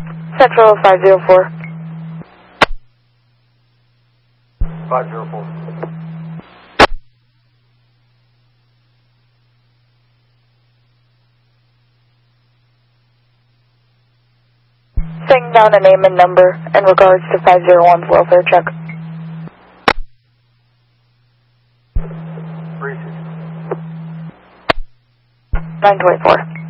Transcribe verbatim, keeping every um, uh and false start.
Central five zero four. five zero four. Taking down a name and number in regards to five zero one's welfare check. three six. nine twenty-four.